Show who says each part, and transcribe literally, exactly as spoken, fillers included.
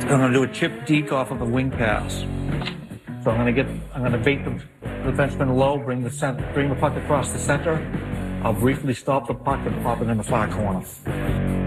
Speaker 1: I'm going to do a chip deke off of the wing pass. So I'm going to get, I'm going to bait the, the defenseman low, bring the center, bring the puck across the center. I'll briefly stop the puck and pop it in the far corner.